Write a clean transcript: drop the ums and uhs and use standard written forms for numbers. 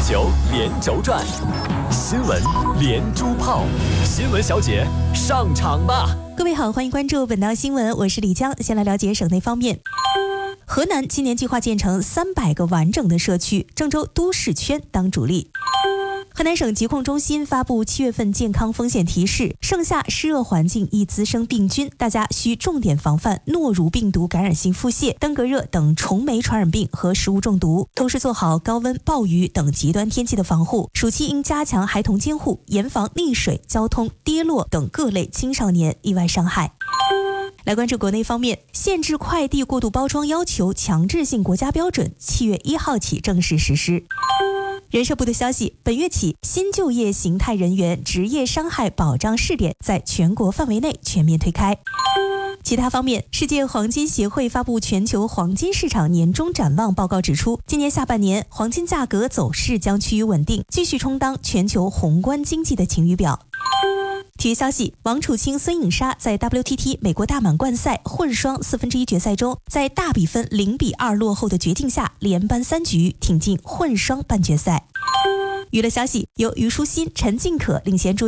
球连轴转，新闻连珠炮，新闻小姐上场吧！ 各位好，欢迎关注本档新闻，我是李江。先来了解省内方面。河南今年计划建成300个完整的社区，郑州都市圈当主力。河南省疾控中心发布7月份健康风险提示，盛夏湿热环境易滋生病菌，大家需重点防范诺如病毒感染性腹泻、登革热等虫媒传染病和食物中毒，同时做好高温、暴雨等极端天气的防护。暑期应加强孩童监护，严防溺水、交通、跌落等各类青少年意外伤害。来关注国内方面，限制快递过度包装要求强制性国家标准7月1号起正式实施。人社部的消息，本月起，新就业形态人员职业伤害保障试点在全国范围内全面推开。其他方面，世界黄金协会发布全球黄金市场年终展望报告指出，今年下半年黄金价格走势将趋于稳定，继续充当全球宏观经济的晴雨表。体育消息，王楚钦、孙颖莎在 WTT 美国大满贯赛混双1/4决赛中，在大比分0-2落后的绝境下，连扳3局，挺进混双半决赛。娱乐消息，由虞书欣、陈静可领衔主